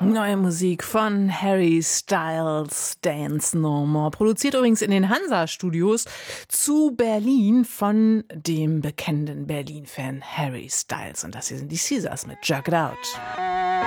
Neue Musik von Harry Styles, Dance No More. Produziert übrigens in den Hansa-Studios zu Berlin von dem bekannten Berlin-Fan Harry Styles. Und das hier sind die Caesars mit Jug It Out.